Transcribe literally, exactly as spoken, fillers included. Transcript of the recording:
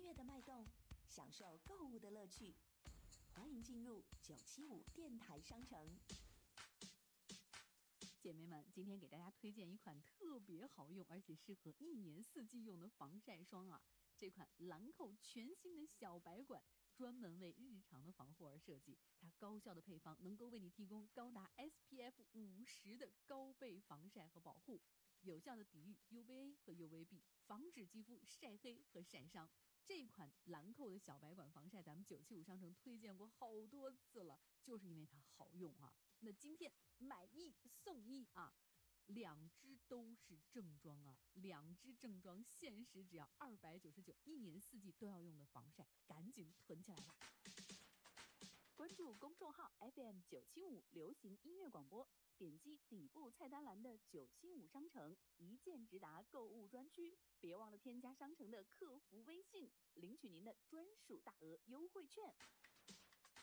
乐的脉动，享受购物的乐趣。欢迎进入九七五电台商城。 姐妹们，今天给大家推荐一款特别好用而且适合一年四季用的防晒霜啊！这款兰蔻全新的小白管专门为日常的防护而设计，它高效的配方能够为你提供高达 S P F 五十的高倍防晒和保护，有效的抵御 U V A 和 U V B， 防止肌肤晒黑和晒伤。这款兰蔻的小白管防晒，咱们九七五商城推荐过好多次了，就是因为它好用啊。那今天买一送一啊，两支都是正装啊，两支正装限时只要二百九十九，一年四季都要用的防晒，赶紧囤起来吧！关注公众号 F M 九七五流行音乐广播，点击底部菜单栏的九七五商城一键直达购物专区，别忘了添加商城的客服微信，领取您的专属大额优惠券。